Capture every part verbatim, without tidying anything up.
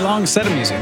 long set of music.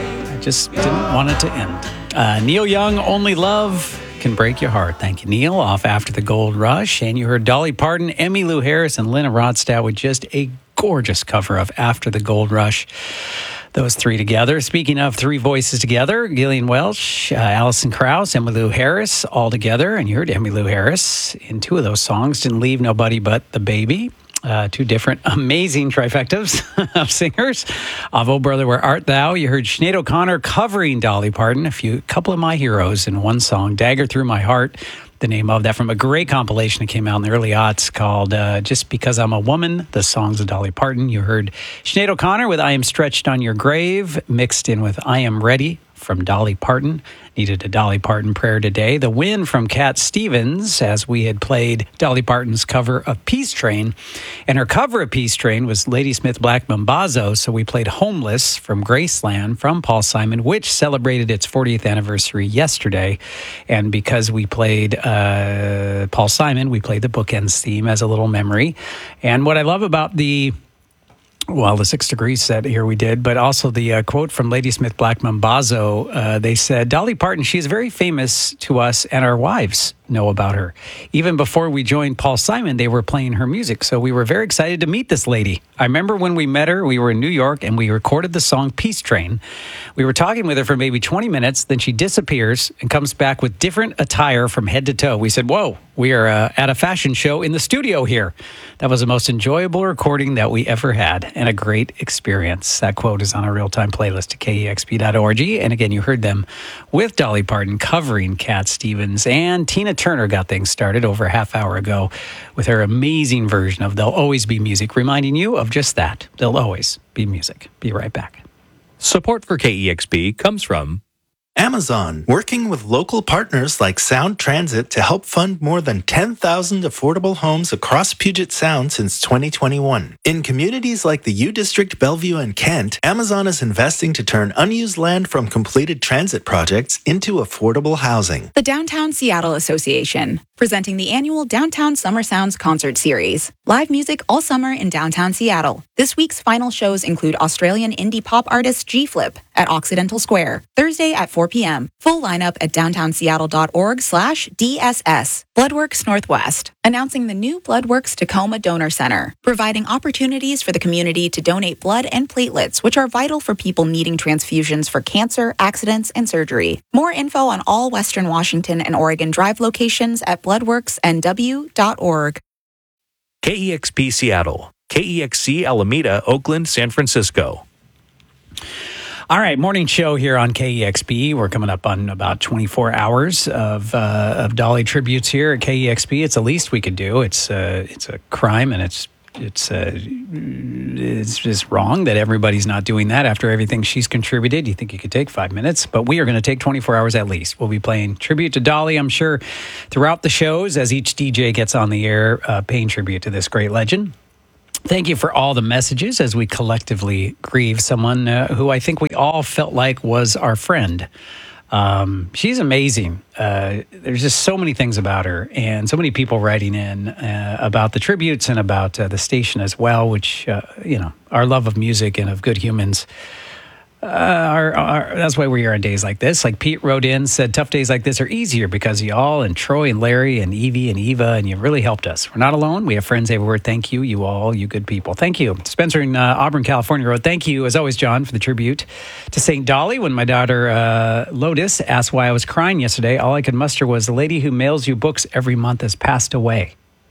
I just didn't want it to end. Uh, Neil Young, Only Love Can Break Your Heart. Thank you, Neil. Off After the Gold Rush. And you heard Dolly Parton, Emmylou Harris, and Lynna Ronstadt with just a gorgeous cover of After the Gold Rush. Those three together. Speaking of three voices together, Gillian Welch, uh, Alison Krauss, Emmylou Harris, all together. And you heard Emmylou Harris in two of those songs, Didn't Leave Nobody But the Baby. Uh, two different amazing trifectas of singers. Of Oh Brother, Where Art Thou? You heard Sinead O'Connor covering Dolly Parton, a few couple of my heroes in one song, Dagger Through My Heart, the name of that, from a great compilation that came out in the early aughts called uh, Just Because I'm a Woman, the songs of Dolly Parton. You heard Sinead O'Connor with I Am Stretched on Your Grave, mixed in with I Am Ready from Dolly Parton. Needed a Dolly Parton prayer today. The Win from Cat Stevens, as we had played Dolly Parton's cover of Peace Train. And her cover of Peace Train was Ladysmith Black Mambazo, so we played Homeless from Graceland from Paul Simon, which celebrated its fortieth anniversary yesterday. And because we played uh, Paul Simon, we played the Bookends theme as a little memory. And what I love about the Well, the Six Degrees set here we did, but also the uh, quote from Ladysmith Black Mambazo. Uh, they said, Dolly Parton, she is very famous to us and our wives know about her. Even before we joined Paul Simon, they were playing her music. So we were very excited to meet this lady. I remember when we met her, we were in New York and we recorded the song Peace Train. We were talking with her for maybe twenty minutes. Then she disappears and comes back with different attire from head to toe. We said, whoa, we are uh, at a fashion show in the studio here. That was the most enjoyable recording that we ever had and a great experience. That quote is on our real-time playlist at K E X P dot org. And again, you heard them with Dolly Parton covering Cat Stevens, and Tina Turner got things started over a half hour ago with her amazing version of There'll Always Be Music, reminding you of just that. There'll always be music. Be right back. Support for K E X P comes from Amazon, working with local partners like Sound Transit to help fund more than ten thousand affordable homes across Puget Sound since twenty twenty-one. In communities like the U District, Bellevue, and Kent, Amazon is investing to turn unused land from completed transit projects into affordable housing. The Downtown Seattle Association, presenting the annual Downtown Summer Sounds concert series. Live music all summer in downtown Seattle. This week's final shows include Australian indie pop artist G-Flip at Occidental Square, Thursday at four p.m. Full lineup at downtownseattle.org slash DSS. Bloodworks Northwest, announcing the new Bloodworks Tacoma Donor Center, providing opportunities for the community to donate blood and platelets, which are vital for people needing transfusions for cancer, accidents, and surgery. More info on all Western Washington and Oregon Drive locations at bloodworks n w dot org. K E X P Seattle, K E X C Alameda, Oakland, San Francisco. All right, morning show here on K E X P. We're coming up on about twenty-four hours of uh, of Dolly tributes here at K E X P. It's the least we could do. It's uh, it's a crime, and it's it's uh, it's just wrong that everybody's not doing that after everything she's contributed. You think you could take five minutes, but we are going to take twenty-four hours at least. We'll be playing tribute to Dolly, I'm sure, throughout the shows as each D J gets on the air, uh, paying tribute to this great legend. Thank you for all the messages as we collectively grieve someone uh, who I think we all felt like was our friend. Um, she's amazing. Uh, there's just so many things about her, and so many people writing in uh, about the tributes and about uh, the station as well, which, uh, you know, our love of music and of good humans. Uh, our, our, that's why we're here on days like this. Like Pete wrote in, said, tough days like this are easier because y'all and Troy and Larry and Evie and Eva, and you really helped us. We're not alone. We have friends everywhere. Thank you, you all, you good people. Thank you. Spencer in uh, Auburn, California wrote, thank you, as always, John, for the tribute to Saint Dolly. When my daughter uh, Lotus asked why I was crying yesterday, all I could muster was the lady who mails you books every month has passed away.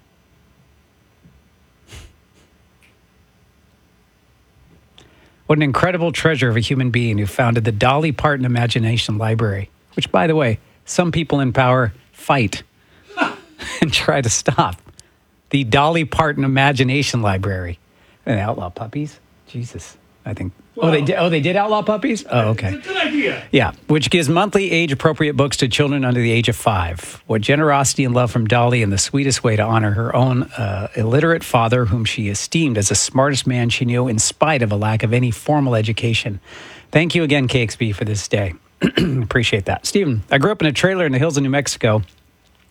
What an incredible treasure of a human being who founded the Dolly Parton Imagination Library, which, by the way, some people in power fight and try to stop. The Dolly Parton Imagination Library. And outlaw puppies? Jesus. I think. Well, oh, they did. Oh, they did outlaw puppies. Oh, okay. It's a good idea. Yeah, which gives monthly age-appropriate books to children under the age of five. What generosity and love from Dolly, and the sweetest way to honor her own uh, illiterate father, whom she esteemed as the smartest man she knew, in spite of a lack of any formal education. Thank you again, K X P, for this day. Appreciate that, Stephen. I grew up in a trailer in the hills of New Mexico.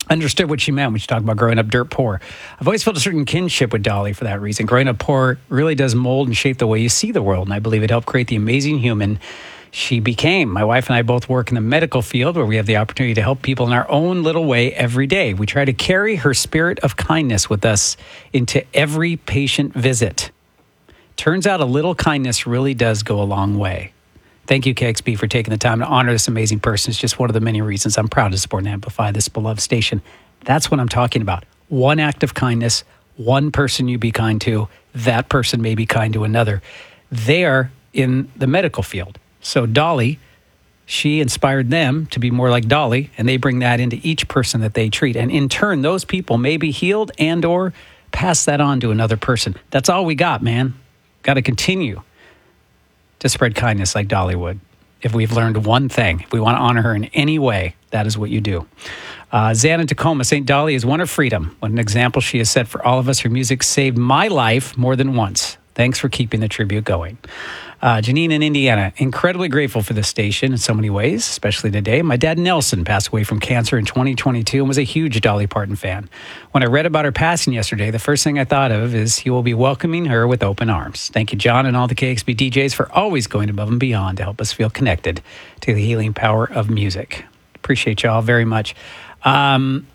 understood what she meant when she talked about growing up dirt poor. I've always felt a certain kinship with Dolly for that reason. Growing up poor really does mold and shape the way you see the world, and I believe it helped create the amazing human she became. My wife and I both work in the medical field where we have the opportunity to help people in our own little way every day. We try to carry her spirit of kindness with us into every patient visit. Turns out a little kindness really does go a long way. Thank you, K X P, for taking the time to honor this amazing person. It's just one of the many reasons I'm proud to support and amplify this beloved station. That's what I'm talking about. One act of kindness, one person you be kind to, that person may be kind to another. They are in the medical field. So Dolly, she inspired them to be more like Dolly, and they bring that into each person that they treat. And in turn, those people may be healed and or pass that on to another person. That's all we got, man. Got to continue to spread kindness like Dolly would. If we've learned one thing, if we want to honor her in any way, that is what you do. Uh, Zan in Tacoma, Saint Dolly is one of freedom. What an example she has set for all of us. Her music saved my life more than once. Thanks for keeping the tribute going. Uh, Janine in Indiana, incredibly grateful for this station in so many ways, especially today. My dad Nelson passed away from cancer in twenty twenty-two and was a huge Dolly Parton fan. When I read about her passing yesterday, the first thing I thought of is he will be welcoming her with open arms. Thank you, John, and all the K X P D Js for always going above and beyond to help us feel connected to the healing power of music. Appreciate y'all very much. Um,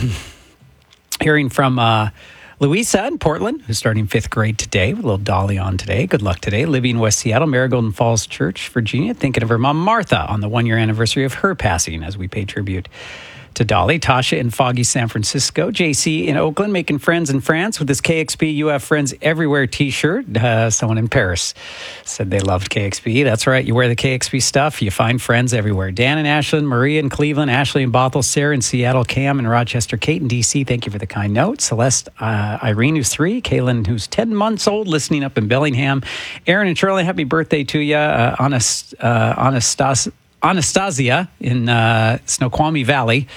hearing from... Uh, Louisa in Portland, who's starting fifth grade today, with a little Dolly on today. Good luck today. Living in West Seattle, Marigold and Falls Church, Virginia. Thinking of her mom, Martha, on the one-year anniversary of her passing as we pay tribute to Dolly. Tasha in foggy San Francisco. J C in Oakland, making friends in France with this K X P You Have Friends Everywhere t-shirt. Uh, someone in Paris said they loved K X P. That's right. You wear the K X P stuff, you find friends everywhere. Dan and Ashland, Maria in Cleveland, Ashley in Bothell, Sarah in Seattle, Cam in Rochester, Kate in D C. Thank you for the kind note. Celeste, uh, Irene, who's three. Kaylin, who's ten months old, listening up in Bellingham. Aaron and Charlie, happy birthday to you. Uh, Anast- uh, Anastas- Anastasia in uh, Snoqualmie Valley.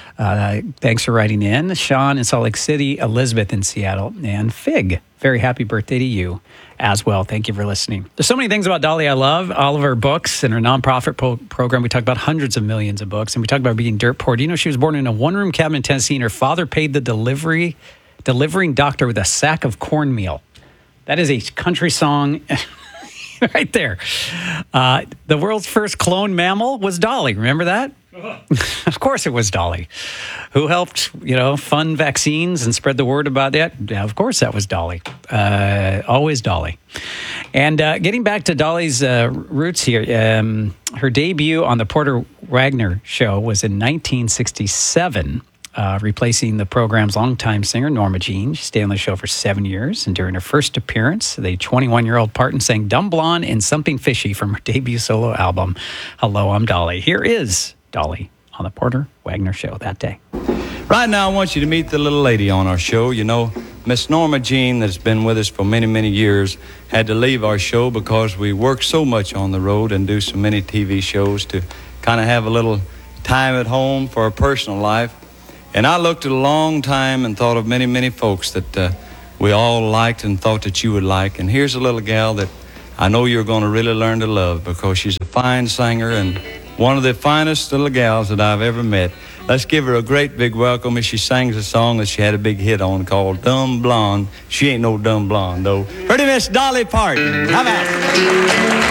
Uh, thanks for writing in. Sean in Salt Lake City, Elizabeth in Seattle, and Fig. Very happy birthday to you as well. Thank you for listening. There's so many things about Dolly I love. All of her books and her nonprofit pro- program. We talk about hundreds of millions of books, and we talk about being dirt poor. Do you know she was born in a one-room cabin in Tennessee, and her father paid the delivery delivering doctor with a sack of cornmeal? That is a country song right there. Uh, the world's first cloned mammal was Dolly. Remember that? Of course it was Dolly. Who helped, you know, fund vaccines and spread the word about that? Yeah, of course that was Dolly. Uh, always Dolly. And uh, getting back to Dolly's uh, roots here, um, her debut on the Porter Wagner show was in nineteen sixty-seven, uh, replacing the program's longtime singer, Norma Jean. She stayed on the show for seven years, and during her first appearance, the twenty-one-year-old Parton sang Dumb Blonde and Something Fishy from her debut solo album, Hello, I'm Dolly. Here is Dolly on the Porter Wagner show that day. Right now, I want you to meet the little lady on our show. You know, Miss Norma Jean, that's been with us for many, many years, had to leave our show because we work so much on the road and do so many T V shows to kind of have a little time at home for our personal life. And I looked at a long time and thought of many, many folks that uh, we all liked and thought that you would like. And here's a little gal that I know you're going to really learn to love because she's a fine singer and one of the finest little gals that I've ever met. Let's give her a great big welcome as she sings a song that she had a big hit on called Dumb Blonde. She ain't no dumb blonde, though. Pretty Miss Dolly Parton. How about it?